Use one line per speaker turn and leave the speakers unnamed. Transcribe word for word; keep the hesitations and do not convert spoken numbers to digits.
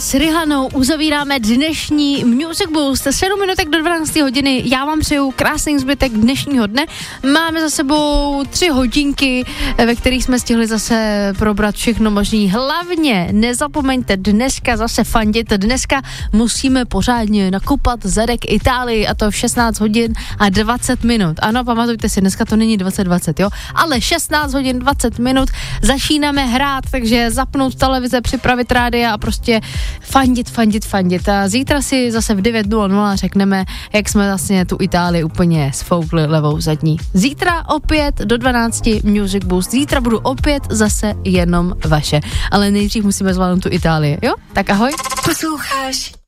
s Rihannou uzavíráme dnešní Music Boost. sedm minutek do dvanácté hodiny. Já vám přeju krásný zbytek dnešního dne. Máme za sebou tři hodinky, ve kterých jsme stihli zase probrat všechno možný. Hlavně nezapomeňte dneska zase fandit. Dneska musíme pořádně nakupat zadek Itálii, a to v šestnáct hodin a dvacet minut. Ano, pamatujte si, dneska to není dvacet dvacet, jo? Ale šestnáct hodin dvacet minut začínáme hrát, takže zapnout televize, připravit rádia a prostě fandit, fandit, fandit. A zítra si zase v devět nula nula řekneme, jak jsme vlastně tu Itálii úplně sfoukli levou zadní. Zítra opět do dvanácti Music Boost. Zítra budu opět zase jenom vaše. Ale nejdřív musíme zvládnout tu Itálii, jo? Tak ahoj.
Posloucháš